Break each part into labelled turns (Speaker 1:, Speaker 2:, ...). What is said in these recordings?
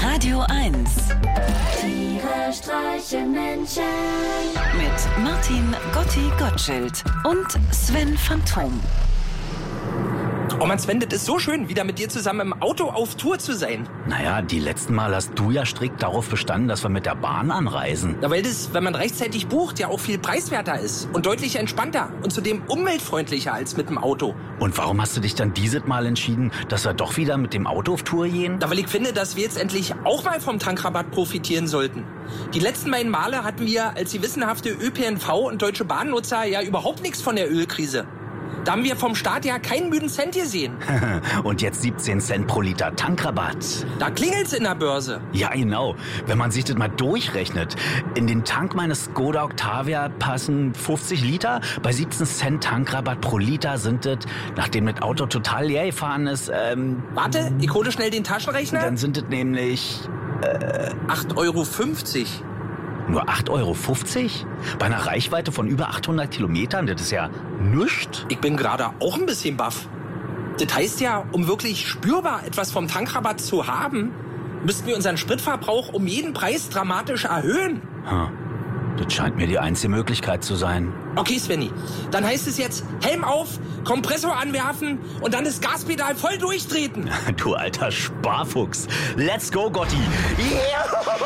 Speaker 1: Radio 1.
Speaker 2: Tiere streichen Menschen.
Speaker 1: Mit Martin Gotti-Gottschild und Sven Phantom.
Speaker 3: Oh Mann, Sven, das ist so schön, wieder mit dir zusammen im Auto auf Tour zu sein.
Speaker 4: Naja, die letzten Mal hast du ja strikt darauf bestanden, dass wir mit der Bahn anreisen.
Speaker 3: Ja, weil das, wenn man rechtzeitig bucht, ja auch viel preiswerter ist und deutlich entspannter und zudem umweltfreundlicher als mit dem Auto.
Speaker 4: Und warum hast du dich dann dieses Mal entschieden, dass wir doch wieder mit dem Auto auf Tour gehen?
Speaker 3: Da, weil ich finde, dass wir jetzt endlich auch mal vom Tankrabatt profitieren sollten. Die letzten beiden Male hatten wir als gewissenhafte ÖPNV- und Deutsche Bahnnutzer ja überhaupt nichts von der Ölkrise. Da haben wir vom Staat ja keinen müden Cent gesehen.
Speaker 4: Und jetzt 17 Cent pro Liter Tankrabatt.
Speaker 3: Da klingelt's in der Börse.
Speaker 4: Ja, genau. Wenn man sich das mal durchrechnet. In den Tank meines Skoda Octavia passen 50 Liter. Bei 17 Cent Tankrabatt pro Liter sind es, nachdem das Auto total leer gefahren ist,
Speaker 3: Warte, ich hole schnell den Taschenrechner.
Speaker 4: dann sind es nämlich
Speaker 3: 8,50 Euro.
Speaker 4: nur 8,50 Euro? Bei einer Reichweite von über 800 Kilometern? Das ist ja nichts.
Speaker 3: Ich bin gerade auch ein bisschen baff. Das heißt ja, um wirklich spürbar etwas vom Tankrabatt zu haben, müssten wir unseren Spritverbrauch um jeden Preis dramatisch erhöhen.
Speaker 4: Das scheint mir die einzige Möglichkeit zu sein.
Speaker 3: Okay, Svenny, dann heißt es jetzt Helm auf, Kompressor anwerfen und dann das Gaspedal voll durchtreten.
Speaker 4: Du alter Sparfuchs. Let's go, Gotti. Yeah.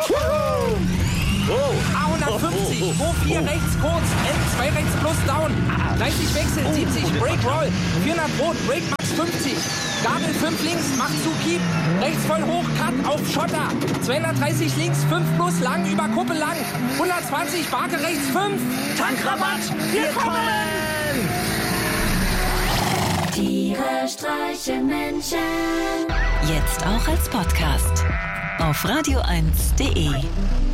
Speaker 3: A150, Go 4 rechts kurz, N2 rechts plus down, 30 Wechsel, 70, Brake Roll, 400 rot, Brake Max 50, Gabel 5 links, macht zu Keep, rechts voll hoch, Cut auf Schotter, 230 links, 5 plus lang, über Kuppel lang, 120, Barke rechts 5, Tankrabatt, wir kommen!
Speaker 2: Tiere streichen Menschen.
Speaker 1: Jetzt auch als Podcast auf radio1.de.